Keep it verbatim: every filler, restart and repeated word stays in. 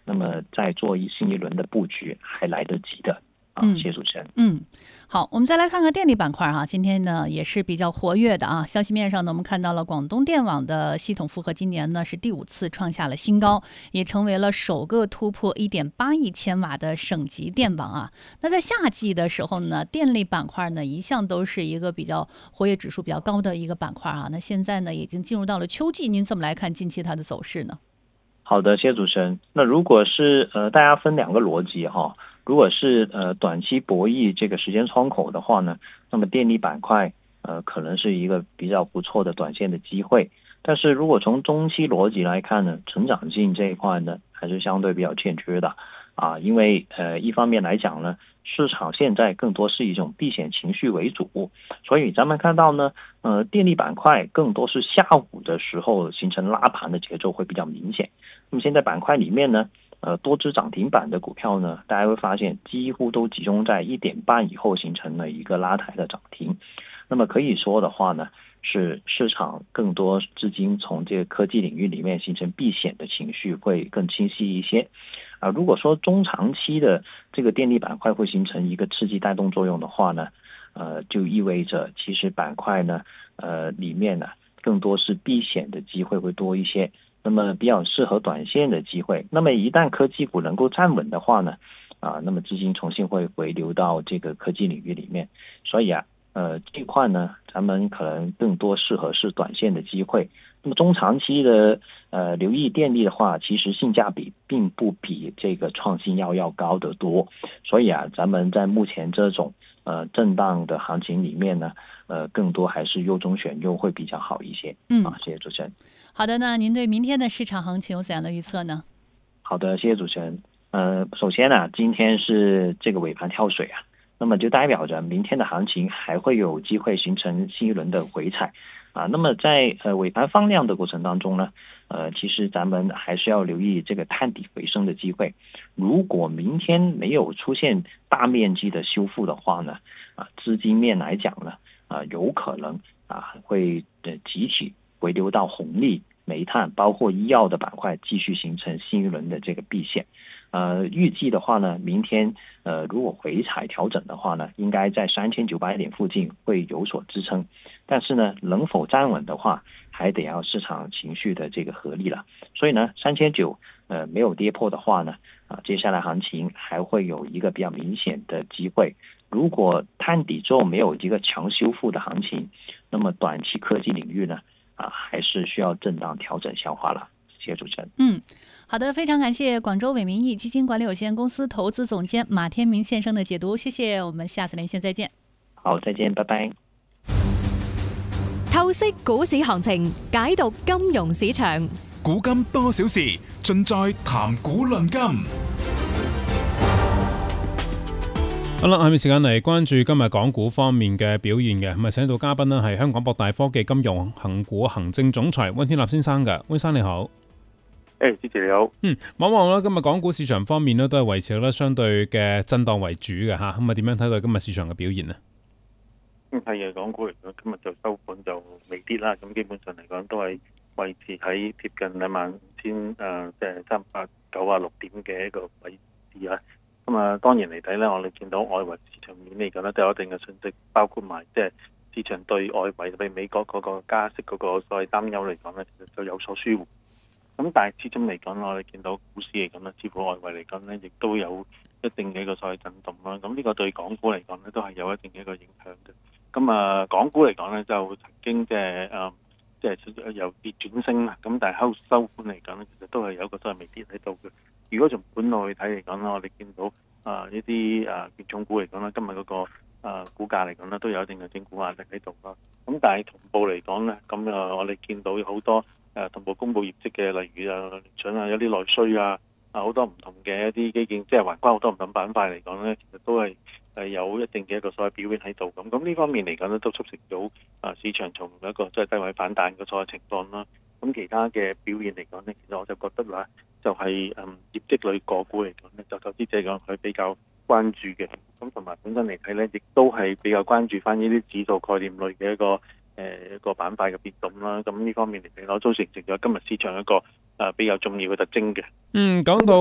那麼再做一新一輪的布局還來得及的。啊，謝謝主持人。 嗯，好，我們再來看看電力板塊哈，今天呢也是比較活躍的啊。消息面上呢，我們看到了廣東電網的系統負荷今年呢是第五次創下了新高，也成為了首個突破一點八億千瓦的省級電網啊。那在夏季的時候呢，電力板塊呢一向都是一個比較活躍指數比較高的一個板塊啊。那現在呢已經進入到了秋季，您怎麼來看近期它的走勢呢？ 好的，謝謝主持人。那如果是呃大家分兩個邏輯哈。如果是呃短期博弈這個時間窗口的話呢，那麼電力板塊呃可能是一個比較不錯的短線的機會。但是如果從中期邏輯來看呢，成長性這一塊呢還是相對比較欠缺的啊，因為呃一方面來講呢，市場現在更多是一種避險情緒為主，所以咱們看到呢，呃電力板塊更多是下午的時候形成拉盤的節奏會比較明顯。那麼現在板塊裡面呢，呃，多隻漲停板的股票呢，大家會發現幾乎都集中在一點半以後形成了一個拉抬的漲停。那麼可以說的話呢，是市場更多資金從這個科技領域裡面形成避險的情緒會更清晰一些。啊、呃，如果說中長期的這個電力板塊會形成一個刺激帶動作用的話呢，呃，就意味着其實板塊呢，呃，裡面呢更多是避險的機會會多一些。那麼比較適合短線的機會，那麼一旦科技股能夠站穩的話呢，啊，那麼資金重新會回流到這個科技領域裡面，所以啊，呃，這塊呢，咱們可能更多適合是短線的機會。那麼中長期的呃留意電力的話，其實性價比並不比這個創新藥要高得多，所以啊，咱們在目前這種呃震盪的行情裡面呢，呃，更多還是優中選優會比較好一些。嗯，啊，謝謝主持人。 好的，那您對明天的市場行情有怎樣的預測呢？ 好的，謝謝主持人。呃，首先呢、啊，今天是這個尾盤跳水啊，那麼就代表着明天的行情還會有機會形成新一輪的回踩啊。那麼在呃尾盤放量的過程當中呢，呃，其實咱們還是要留意這個探底回升的機會。如果明天沒有出現大面積的修復的話呢，啊，資金面來講呢，啊，有可能啊會呃集體回流到紅利、煤炭，包括醫藥的板塊，繼續形成新一輪的這個避險。呃，預計的話呢，明天呃如果回踩調整的話呢，應該在三千九百點附近會有所支撐。但是呢，能否站穩的話，還得要市場情緒的這個合力了。所以呢，三千九呃沒有跌破的話呢，啊，接下來行情還會有一個比較明顯的機會。如果探底之後沒有一個強修復的行情，那麼短期科技領域呢，啊，還是需要震盪調整消化了。謝謝主持人。 嗯，好的，非常感謝廣州偉民意基金管理有限公司投資總監馬天明先生的解讀，謝謝，我們下次連線再見。 好，再見，拜拜。 透析股市行情，解讀金融市場， 古今多少事，盡在談股論金。好啦，下面時間嚟關注今日港股方面嘅表現嘅，咁啊請到嘉賓呢係香港博大科技金融行股行政總裁溫天納先生嘅，溫生你好。 誒，主持你好。嗯， 望望啦，今日港股市場方面呢都係維持咧相對嘅震盪為主嘅吓，咁啊點樣睇到今日市場嘅表現呢？ 嗯，係啊，港股嚟講，今日就收盤就微跌啦，咁基本上嚟講都係維持喺貼近兩萬五千誒，即係三百九啊六點嘅一個位置啊。咁啊，當然嚟睇咧，我哋見到外圍市場面嚟講咧，都有一定嘅訊息，包括埋即係市場對外圍對美國嗰個加息嗰個所謂擔憂嚟講咧，其實就有所舒緩。咁但係始終嚟講，我哋見到股市嚟講咧，似乎外圍嚟講咧，亦都有一定嘅一個所謂震動啦。咁呢個對港股嚟講咧，都係有一定嘅一個影響嘅。咁啊，港股嚟講咧，就曾經即係誒，即係由跌轉升啦。咁但係收收盤嚟講咧，其實都係有一個所謂微跌喺度嘅。如果從本內去睇嚟講啦，我哋見到啊呢啲誒權重股嚟講啦，今日嗰個誒股價嚟講咧，都有一定嘅整固壓力喺度啦。咁但係同步嚟講咧，咁啊我哋見到好多誒同步公布業績嘅，例如啊聯想啊，有啲內需啊，啊好多唔同嘅一啲基建，即係橫跨好多唔同板塊嚟講咧，其實都係係有一定嘅一個所謂表現喺度。咁咁呢方面嚟講咧，都促成到啊市場從一個即係低位反彈嘅所謂情況啦。咁其他嘅表現嚟講咧，其實我就覺得啦，就係、是、嗯業績類個股嚟講咧，就投資者講佢比較關注嘅。咁同埋本身嚟睇咧，亦都係比較關注翻呢啲指數概念類嘅一個誒、呃、一個板塊嘅變動啦。咁呢方面嚟講，我都形成咗今日市場一個誒、呃、比較重要嘅特徵嘅。 嗯，講到